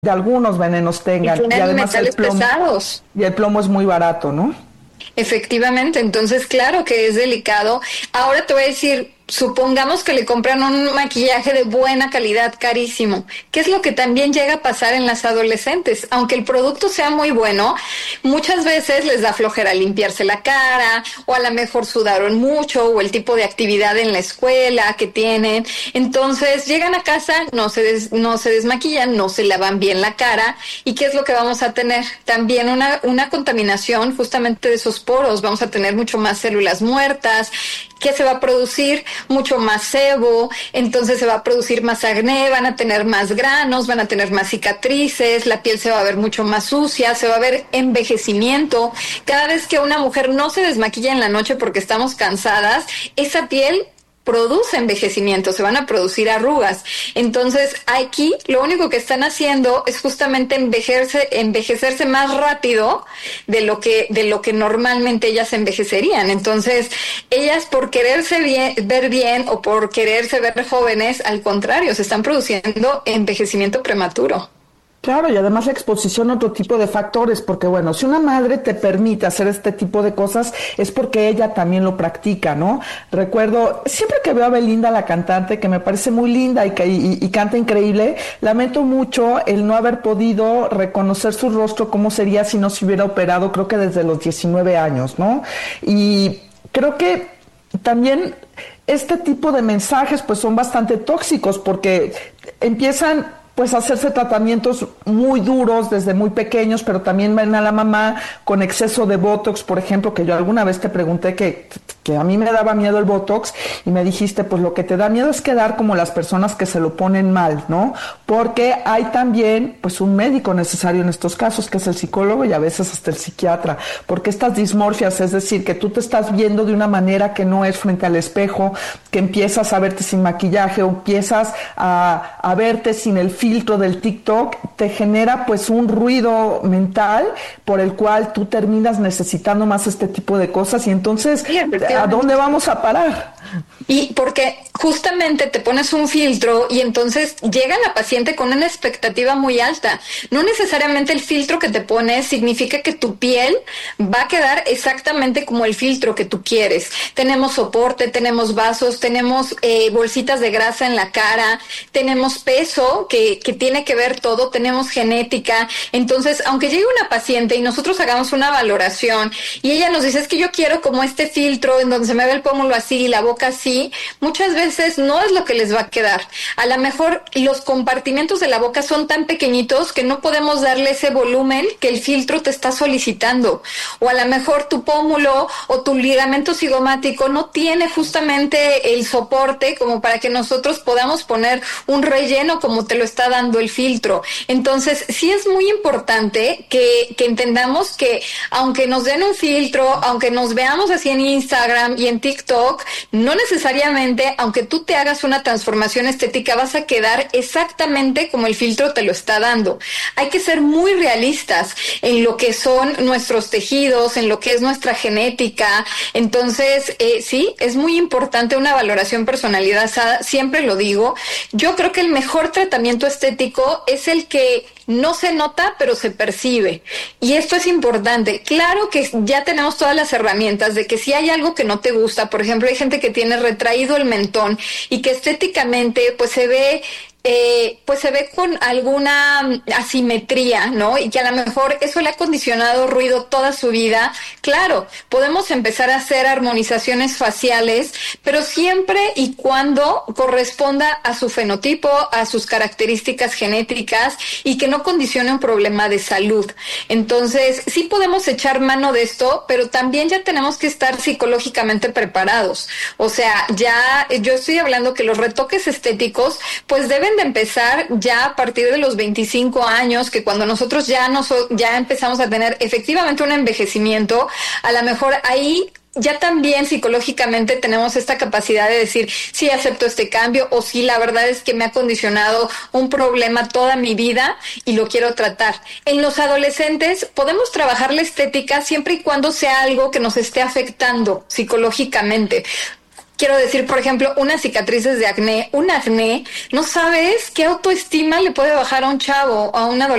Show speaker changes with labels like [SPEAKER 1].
[SPEAKER 1] de algunos venenos
[SPEAKER 2] Y
[SPEAKER 1] tengan. Y
[SPEAKER 2] tienen
[SPEAKER 1] además
[SPEAKER 2] metales pesados.
[SPEAKER 1] y el plomo es muy barato, ¿no?
[SPEAKER 2] Efectivamente, entonces claro que es delicado. Ahora te voy a decir, supongamos que le compran un maquillaje de buena calidad, carísimo. ¿Qué es lo que también llega a pasar en las adolescentes? Aunque el producto sea muy bueno, muchas veces les da flojera limpiarse la cara, o a lo mejor sudaron mucho, o el tipo de actividad en la escuela que tienen. Entonces llegan a casa, no se desmaquillan, no se lavan bien la cara. ¿Y qué es lo que vamos a tener? También una contaminación justamente de esos poros. Vamos a tener mucho más células muertas. ¿Qué se va a producir? Mucho más sebo, entonces se va a producir más acné, van a tener más granos, van a tener más cicatrices, la piel se va a ver mucho más sucia, se va a ver envejecimiento. Cada vez que una mujer no se desmaquilla en la noche porque estamos cansadas, esa piel produce envejecimiento, se van a producir arrugas. Entonces, aquí lo único que están haciendo es justamente envejecerse más rápido de lo que normalmente ellas envejecerían. Entonces, ellas por ver bien o por quererse ver jóvenes, al contrario, se están produciendo envejecimiento prematuro.
[SPEAKER 1] Claro, y además la exposición a otro tipo de factores, porque bueno, si una madre te permite hacer este tipo de cosas es porque ella también lo practica, ¿no? Recuerdo, siempre que veo a Belinda, la cantante, que me parece muy linda y canta increíble, lamento mucho el no haber podido reconocer su rostro, cómo sería si no se hubiera operado, creo que desde los 19 años, ¿no? Y creo que también este tipo de mensajes pues son bastante tóxicos porque empiezan pues hacerse tratamientos muy duros desde muy pequeños, pero también ven a la mamá con exceso de Botox, por ejemplo, que yo alguna vez te pregunté que a mí me daba miedo el Botox y me dijiste, pues lo que te da miedo es quedar como las personas que se lo ponen mal, ¿no? Porque hay también pues un médico necesario en estos casos, que es el psicólogo y a veces hasta el psiquiatra, porque estas dismorfias, es decir, que tú te estás viendo de una manera que no es frente al espejo, que empiezas a verte sin maquillaje o empiezas a verte sin el filtro del TikTok, te genera pues un ruido mental por el cual tú terminas necesitando más este tipo de cosas y entonces,
[SPEAKER 2] Sí,
[SPEAKER 1] ¿a dónde vamos a parar?
[SPEAKER 2] Y porque justamente te pones un filtro y entonces llega la paciente con una expectativa muy alta. No necesariamente el filtro que te pones significa que tu piel va a quedar exactamente como el filtro que tú quieres. Tenemos soporte, tenemos vasos, tenemos bolsitas de grasa en la cara, tenemos peso que tiene que ver todo, tenemos genética. Entonces, aunque llegue una paciente y nosotros hagamos una valoración y ella nos dice, es que yo quiero como este filtro en donde se me ve el pómulo así, la boca así, muchas veces no es lo que les va a quedar. A lo mejor los compartimentos de la boca son tan pequeñitos que no podemos darle ese volumen que el filtro te está solicitando. O a lo mejor tu pómulo o tu ligamento cigomático no tiene justamente el soporte como para que nosotros podamos poner un relleno como te lo está dando el filtro. Entonces, sí es muy importante que entendamos que aunque nos den un filtro, aunque nos veamos así en Instagram y en TikTok, no necesariamente, aunque tú te hagas una transformación estética, vas a quedar exactamente como el filtro te lo está dando. Hay que ser muy realistas en lo que son nuestros tejidos, en lo que es nuestra genética. Entonces, sí, es muy importante una valoración personalizada, siempre lo digo. Yo creo que el mejor tratamiento estético es el que no se nota, pero se percibe. Y esto es importante. Claro que ya tenemos todas las herramientas de que si hay algo que no te gusta, por ejemplo, hay gente que tiene retraído el mentón y que estéticamente pues se ve con alguna asimetría, ¿no? Y que a lo mejor eso le ha condicionado ruido toda su vida. Claro, podemos empezar a hacer armonizaciones faciales, pero siempre y cuando corresponda a su fenotipo, a sus características genéticas y que no condicione un problema de salud. Entonces, sí podemos echar mano de esto, pero también ya tenemos que estar psicológicamente preparados. O sea, ya yo estoy hablando que los retoques estéticos pues deben de empezar ya a partir de los 25 años, que cuando nosotros ya empezamos a tener efectivamente un envejecimiento, a lo mejor ahí ya también psicológicamente tenemos esta capacidad de decir, sí acepto este cambio o sí, la verdad es que me ha condicionado un problema toda mi vida y lo quiero tratar. En los adolescentes podemos trabajar la estética siempre y cuando sea algo que nos esté afectando psicológicamente. Quiero decir, por ejemplo, unas cicatrices de acné, un acné, no sabes qué autoestima le puede bajar a un chavo, a un adolescente.